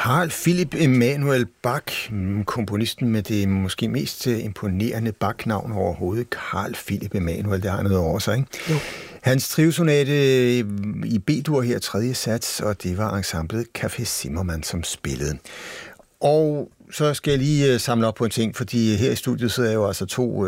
Carl Philipp Emanuel Bach, komponisten med det måske mest imponerende Bach-navn overhovedet, Carl Philipp Emanuel, det har noget over sig, ikke? Jo. Hans trivsonate i B-dur her, 3. sats, og det var ensemblet Café Zimmermann, som spillede. Og så skal jeg lige samle op på en ting, fordi her i studiet sidder jo altså 2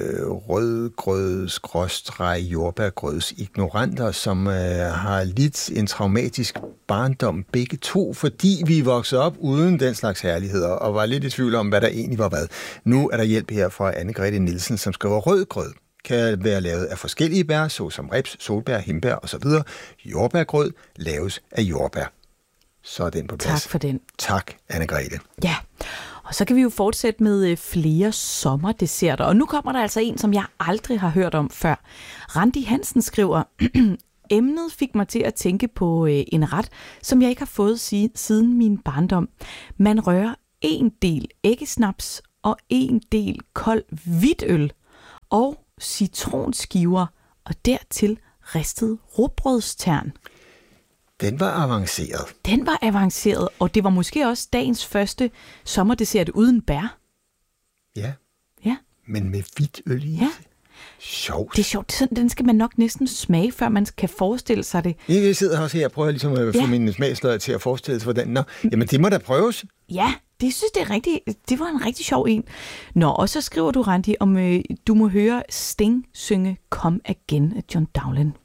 rødgrøds-jordbærgrøds ignoranter, som har lidt en traumatisk barndom begge to, fordi vi voksede op uden den slags herligheder, og var lidt i tvivl om, hvad der egentlig var hvad. Nu er der hjælp her fra Anne-Grethe Nielsen, som skriver, rødgrød kan være lavet af forskellige bær, såsom ribs, solbær, hindbær osv. Jordbærgrød laves af jordbær. Så er den på plads. Tak for den. Tak, Anne-Grethe. Ja, og så kan vi jo fortsætte med flere sommerdesserter. Og nu kommer der altså en, som jeg aldrig har hørt om før. Randi Hansen skriver, emnet fik mig til at tænke på en ret, som jeg ikke har fået siden min barndom. Man rører 1 del æggesnaps og 1 del kold hvidtøl og citronskiver og dertil ristet rugbrødstern. Den var avanceret. Den var avanceret, og det var måske også dagens første sommerdessert uden bær. Ja. Ja. Men med hvidt øl i. Ja. Sjovt. Det er sjovt. Sådan, den skal man nok næsten smage, før man kan forestille sig det. Jeg sidder også her og prøver ligesom at få mine smagsløg til at forestille sig, hvordan. Nå, jamen det må da prøves. Ja, det synes det er rigtigt. Det var en rigtig sjov en. Nå, og så skriver du, Randi, om du må høre Sting synge Come Again af John Dowland.